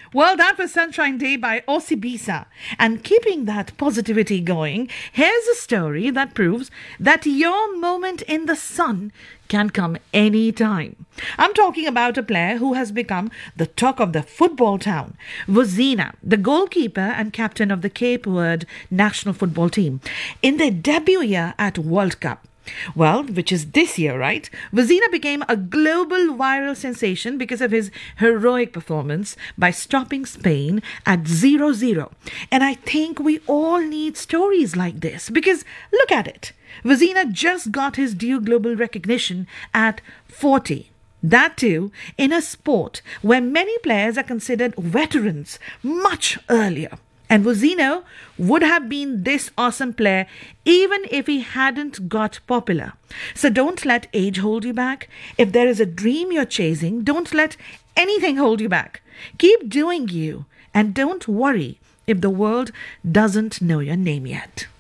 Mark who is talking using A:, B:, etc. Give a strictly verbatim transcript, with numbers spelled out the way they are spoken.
A: Well, that was Sunshine Day by Osibisa. And keeping that positivity going, here's a story that proves that your moment in the sun can come any time. I'm talking about a player who has become the talk of the football town, Vozina, the goalkeeper and captain of the Cape Verde national football team, in their debut year at World Cup. Well, which is this year, right? Vozina became a global viral sensation because of his heroic performance by stopping Spain at zero zero. And I think we all need stories like this because look at it. Vozina just got his due global recognition at forty. That too, in a sport where many players are considered veterans much earlier. And Vozino would have been this awesome player even if he hadn't got popular. So don't let age hold you back. If there is a dream you're chasing, don't let anything hold you back. Keep doing you and don't worry if the world doesn't know your name yet.